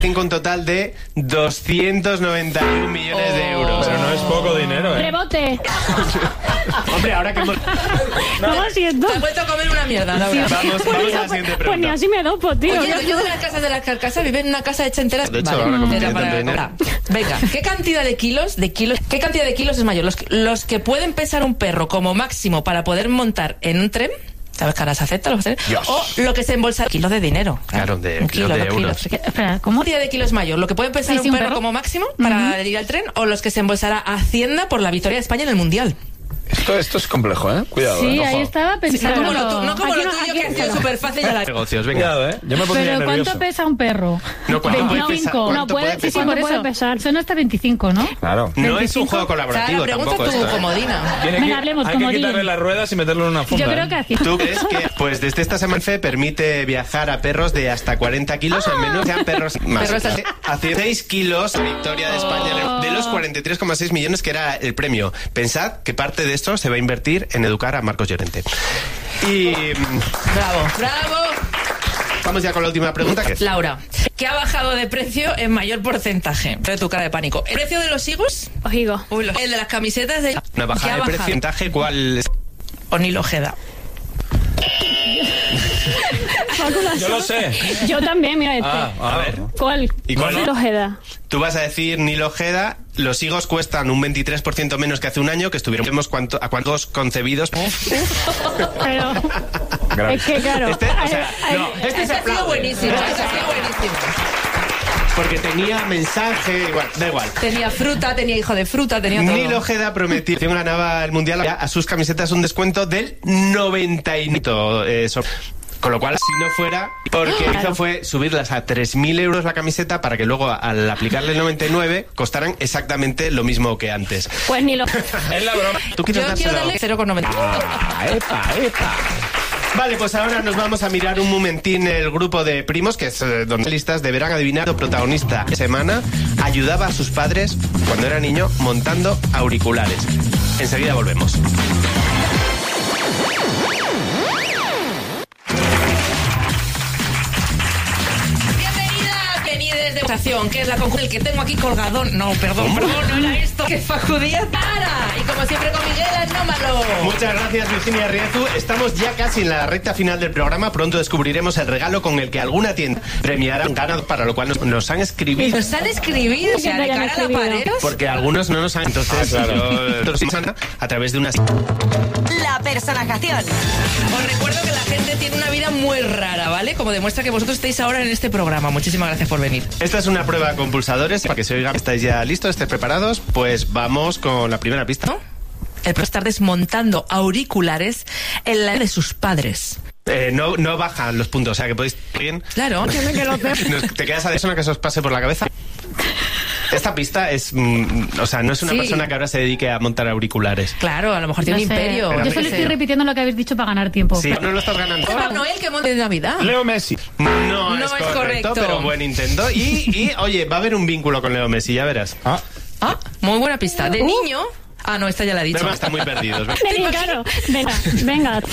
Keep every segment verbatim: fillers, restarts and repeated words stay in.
Un total de doscientos noventa y uno millones oh. de euros. Pero no es poco dinero, ¿eh? ¡Rebote! Hombre, ahora que hemos... ¿Cómo siento? Te has vuelto a comer una mierda, la verdad. Vamos, vamos a la siguiente pregunta. Pues ni así me dopo, tío. Oye, yo de las casas de las carcasas vive en una casa hecha entera. De hecho, vale. ahora como Era tiene para... tanto dinero. Venga, ¿qué cantidad de kilos, de kilos, qué cantidad de kilos es mayor? Los, los que pueden pesar un perro como máximo para poder montar en un tren, ¿sabes que ahora se acepta? O lo que se embolsa kilos de dinero. Claro, de, un kilo, de dos euros. Kilos. Espera, ¿cómo? ¿Qué cantidad de kilos mayor? ¿Lo que puede pesar Sí, un, sí, un perro, perro como máximo para uh-huh. ir al tren? ¿O los que se embolsará Hacienda por la victoria de España en el Mundial? Esto, esto es complejo, ¿eh? Cuidado. Sí, ¿eh? ahí estaba pensando. No como lo, tu, no como Aquí lo no, tuyo, aquí que ha sido no. súper fácil. Ya la... Negocios, venga. Cuidado, ¿eh? Yo me pondría Pero nervioso. ¿cuánto pesa un perro? No, ¿cuánto puede pesar? veinticinco. No puede, sí, sí, por eso pesar. Son hasta veinticinco, ¿no? Claro. No es un juego colaborativo Sara, tampoco pregunta tu esto, ¿eh? comodina. Tiene Venga, que, hablemos, hay como que quitarle digan. las ruedas y meterlo en una funda. Yo creo ¿eh? que así. ¿Tú crees que, pues desde esta semana F permite viajar a perros de hasta cuarenta kilos en menos sean perros más? Perros así. Hace seis kilos, la victoria de España de los cuarenta y tres coma seis millones que era el premio. Pensad que parte de esto se va a invertir en educar a Marcos Llorente. Y... Bravo, bravo. Vamos ya con la última pregunta. Que... Laura, ¿qué ha bajado de precio en mayor porcentaje? De tu cara de pánico. ¿El precio de los higos? Ojigo. Uy, lo- el de las camisetas de... Una bajada de porcentaje, ¿cuál es? O Nilo Ojeda. Yo lo sé. Yo también, mira este. Ah, A ver. ¿Cuál? ¿Y cuál es? Ojeda. Tú vas a decir Nilo Ojeda, los higos cuestan un veintitrés por ciento menos que hace un año, que estuvieron vemos cuánto, a cuántos concebidos. Pero... Grave. Es que claro... Este, o sea, ay, no, ay, este se Esa ha sido aplaude. buenísima, esa ha sido buenísima. Porque tenía mensaje, igual, da igual. Tenía fruta, tenía hijo de fruta, tenía todo. Nilo Ojeda prometió que ganaba el Mundial a sus camisetas un descuento del noventa y nueve. Eh, so- Con lo cual, si no fuera, porque lo que hizo fue subirlas a tres mil euros la camiseta para que luego, al aplicarle el noventa y nueve, costaran exactamente lo mismo que antes. Pues ni lo... Es la broma. ¿Tú quieres Yo quiero dárselo? darle cero coma noventa. Ah, epa, epa. Vale, pues ahora nos vamos a mirar un momentín el grupo de primos, que es eh, donde listas deberán adivinar. El protagonista de semana ayudaba a sus padres, cuando era niño, montando auriculares. Enseguida volvemos. Bienvenida, vení desde votación, que es la concurso el que tengo aquí colgadón. No, perdón, perdón, no era esto. Que Facudía para. Y como siempre con Miguel Anómalo. Muchas gracias, Virginia Riezu. Estamos ya casi en la recta final del programa. Pronto descubriremos el regalo con el que alguna tienda premiará un ganador, para lo cual nos, nos han escribido. Nos han escribido, o sea, de cara a la pared. Porque algunos no nos han... Entonces, Ah, claro. yo- nosotros, a través de unas... La personajación. Os recuerdo que la gente tiene una vida muy rara, ¿vale? Como demuestra que vosotros estáis ahora en este programa. Muchísimas gracias por venir. Esta es una prueba con pulsadores para que se oiga. ¿Estáis ya listos? ¿Estáis preparados? Pues vamos con la primera pista. ¿No? El pro estar desmontando auriculares en la de sus padres. Eh, no, no bajan los puntos, o sea que podéis... Bien. Claro. Nos- ¿Te quedas a persona que se os pase por la cabeza? Esta pista es... mm, o sea, no es una Sí. persona que ahora se dedique a montar auriculares. Claro, a lo mejor tiene No un sé. imperio. Yo yo solo qué estoy sé. repitiendo lo que habéis dicho para ganar tiempo. Sí, no lo estás ganando. Papá Noel que monte de Navidad. Leo Messi. No, No es, es correcto, correcto. pero buen intento. Y, y, oye, va a haber un vínculo con Leo Messi, ya verás. Ah, Ah, muy buena pista. De niño... Ah, no, esta ya la he dicho. Además, están muy perdidos. Venga, claro. Venga, venga.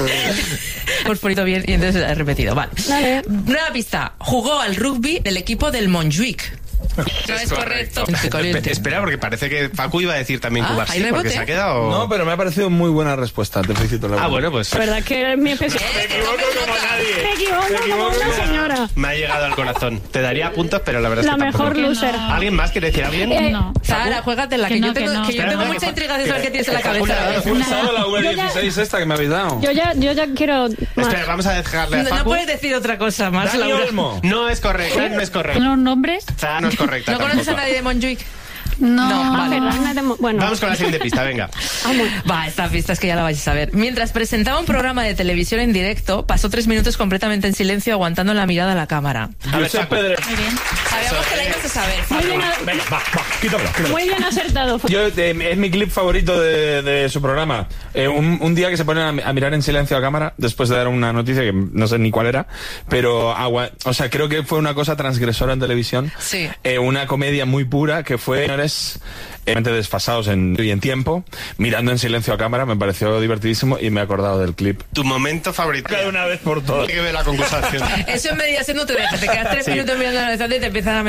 Hemos puesto bien y entonces he repetido. Vale. Vale. Nueva pista. Jugó al rugby del equipo del Montjuic. No es correcto. Espe- Espera, porque parece que Facu iba a decir también Ah, Cuba, ¿hay sí, porque rebote? se ha quedado... no, pero me ha parecido muy buena respuesta. Te felicito, Laura. Ah, bueno, pues La verdad que es mi especial. Me equivoco como nadie. Me equivoco como una señora. me ha llegado al corazón. Te daría puntos, pero la verdad La es que mejor tampoco. loser. ¿Alguien más quiere decir alguien? Eh, No. Sara, juégatela, que, Que no, yo tengo, que no. que yo Espera, tengo espera, mucha que- intriga de saber que- qué tienes en la que Facu le ha cabeza. dado ¿Has usado la V dieciséis esta que me habéis dado? Yo ya, yo ya quiero más. Espera, vamos a dejarle a No, no Facu. puedes decir otra cosa más, Dani Laura. Olmo. No es correcto, no es correcto. ¿Los nombres? Zara no es correcta ¿No conoces a tampoco. nadie de Montjuic? No. No, vale. Ferran de Mo- Bueno, Vamos con la siguiente pista, venga. Va, esta pista es que ya la vais a saber. Mientras presentaba un programa de televisión en directo, pasó tres minutos completamente en silencio aguantando la mirada a la cámara. A ver, Josep Facu. Pedrero. Muy bien. Sabíamos que la ibas a saber. muy bien, Venga, va, va, quítamelo, quítamelo. muy bien acertado. Yo, eh, es mi clip favorito de, de su programa. Eh, un, un día que se ponen a, a mirar en silencio a cámara, después de dar una noticia que no sé ni cuál era, pero agua, o sea, creo que fue una cosa transgresora en televisión. Sí. Eh, una comedia muy pura que fue señores eh, desfasados en, y en tiempo, mirando en silencio a cámara, me pareció divertidísimo y me he acordado del clip. Tu momento favorito. Cada una vez por todas. Hay que ver la concursación. Eso en mediación no te deja. Te quedas tres Sí. minutos mirando la necesidad y te empiezan a